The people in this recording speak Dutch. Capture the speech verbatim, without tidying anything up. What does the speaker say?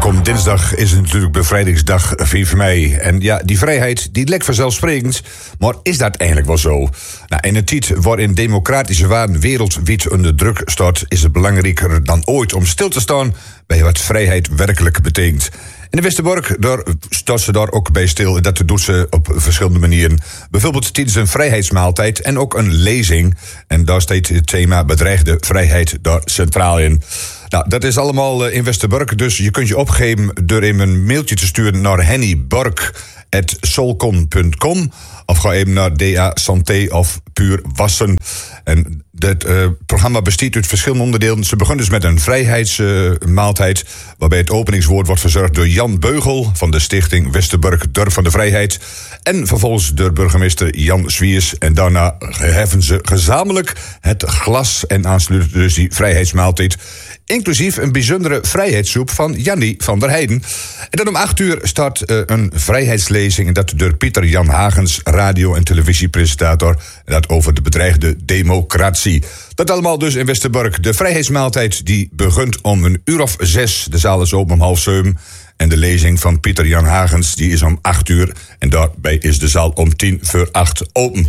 Aankomende dinsdag is het natuurlijk bevrijdingsdag vijf mei. En ja, die vrijheid die lijkt vanzelfsprekend. Maar is dat eigenlijk wel zo? Nou, in een tijd waarin democratische waarden wereldwijd onder druk staat, is het belangrijker dan ooit om stil te staan bij wat vrijheid werkelijk betekent. In de Westerbork, daar staat ze daar ook bij stil. En dat doet ze op verschillende manieren. Bijvoorbeeld tijdens een vrijheidsmaaltijd en ook een lezing. En daar staat het thema bedreigde vrijheid daar centraal in. Nou, dat is allemaal in Westerbork. Dus je kunt je opgeven door hem een mailtje te sturen naar hennybork at solcon punt com. Of ga even naar D A Santé of Puur Wassen. En het uh, programma bestaat uit verschillende onderdelen. Ze begonnen dus met een vrijheidsmaaltijd. Uh, waarbij het openingswoord wordt verzorgd door Jan Beugel van de stichting Westerbork Dorp van de Vrijheid. En vervolgens door burgemeester Jan Zwiers. En daarna heffen ze gezamenlijk het glas en aansluiten dus die vrijheidsmaaltijd. Inclusief een bijzondere vrijheidssoep van Jannie van der Heijden. En dan om acht uur start uh, een vrijheidslezing. En dat door Pieter Jan Hagens, radio- en televisiepresentator. En dat over de bedreigde democratie. Dat allemaal dus in Westerbork. De vrijheidsmaaltijd die begint om een uur of zes. De zaal is open om half zeven. En de lezing van Pieter Jan Hagens die is om acht uur. En daarbij is de zaal om tien voor acht open.